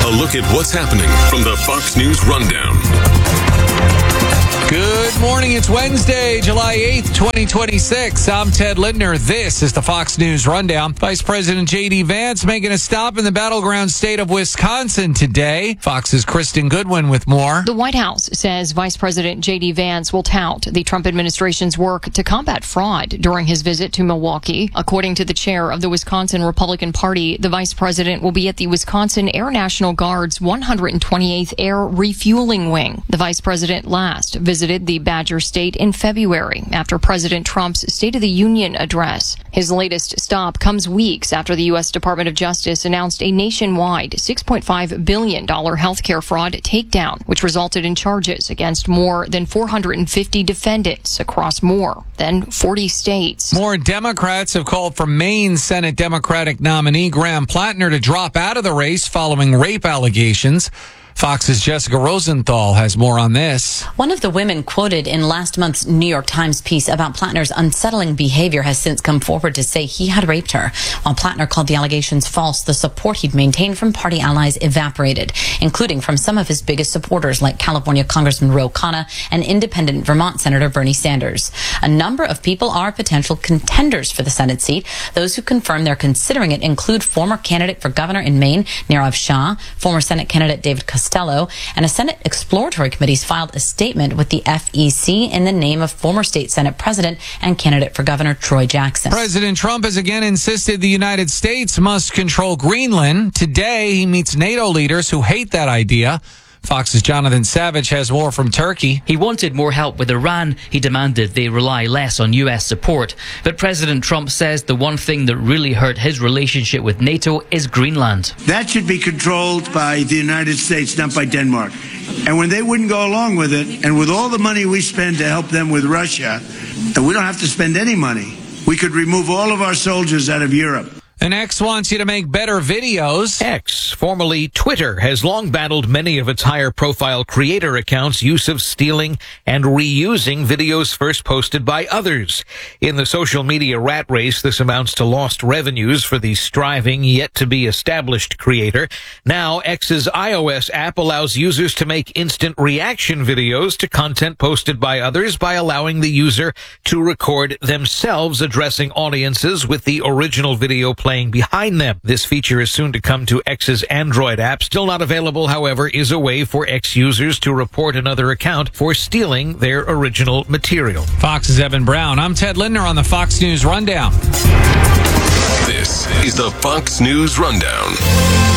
A look at what's happening from the Fox News Rundown. Good morning. It's Wednesday, July 8th, 2026. I'm Ted Lindner. This is the Fox News Rundown. Vice President J.D. Vance making a stop in the battleground state of Wisconsin today. Fox's Kristen Goodwin with more. The White House says Vice President J.D. Vance will tout the Trump administration's work to combat fraud during his visit to Milwaukee. According to the chair of the Wisconsin Republican Party, the vice president will be at the Wisconsin Air National Guard's 128th Air Refueling Wing. The vice president last visited the Badger State in February after President Trump's State of the Union address. His latest stop comes weeks after the U.S. Department of Justice announced a nationwide $6.5 billion healthcare fraud takedown, which resulted in charges against more than 450 defendants across more than 40 states. More Democrats have called for Maine Senate Democratic nominee Graham Plattner to drop out of the race following rape allegations. Fox's Jessica Rosenthal has more on this. One of the women quoted in last month's New York Times piece about Plattner's unsettling behavior has since come forward to say he had raped her. While Plattner called the allegations false, the support he'd maintained from party allies evaporated, including from some of his biggest supporters like California Congressman Ro Khanna and independent Vermont Senator Bernie Sanders. A number of people are potential contenders for the Senate seat. Those who confirm they're considering it include former candidate for governor in Maine, Nirav Shah, former Senate candidate David Costello, and a Senate exploratory committee's filed a statement with the FEC in the name of former state Senate president and candidate for governor Troy Jackson. President Trump has again insisted the United States must control Greenland. Today, he meets NATO leaders who hate that idea. Fox's Jonathan Savage has more from Turkey. He wanted more help with Iran. He demanded they rely less on U.S. support. But President Trump says the one thing that really hurt his relationship with NATO is Greenland. That should be controlled by the United States, not by Denmark. And when they wouldn't go along with it, and with all the money we spend to help them with Russia, and we don't have to spend any money, we could remove all of our soldiers out of Europe. And X wants you to make better videos. X, formerly Twitter, has long battled many of its higher-profile creator accounts' use of stealing and reusing videos first posted by others. In the social media rat race, this amounts to lost revenues for the striving, yet-to-be-established creator. Now, X's iOS app allows users to make instant reaction videos to content posted by others by allowing the user to record themselves addressing audiences with the original video playing behind them. This feature is soon to come to X's Android app. Still not available, however, is a way for X users to report another account for stealing their original material. Fox's Evan Brown. I'm Ted Lindner on the Fox News Rundown. This is the Fox News Rundown.